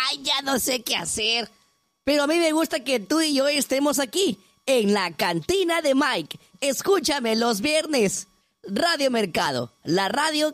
Ay, ya no sé qué hacer. Pero a mí me gusta que tú y yo estemos aquí, en la cantina de Mike. Escúchame los viernes. Radio Mercado, la radio